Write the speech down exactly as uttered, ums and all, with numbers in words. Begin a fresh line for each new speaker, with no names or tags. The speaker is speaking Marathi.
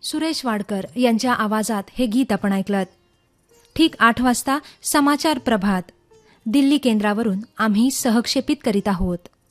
सुरेश वाडकर यांच्या आवाजात हे गीत आपण ऐकलं. ठीक आठ वाजता समाचार प्रभात दिल्ली केंद्रावरून आम्ही सहक्षेपित करीत आहोत.